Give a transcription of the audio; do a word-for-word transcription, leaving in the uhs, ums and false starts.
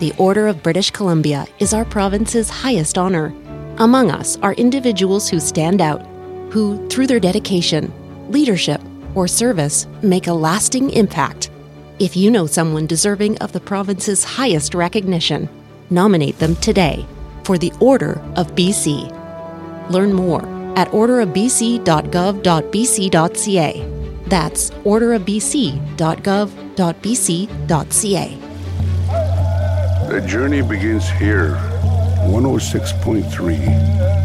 The Order of British Columbia is our province's highest honor. Among us are individuals who stand out, who, through their dedication, leadership, or service, make a lasting impact. If you know someone deserving of the province's highest recognition, nominate them today for the Order of B C. Learn more at order of b c dot gov dot b c dot c a. That's order of b c dot gov dot b c dot c a. The journey begins here. one oh six point three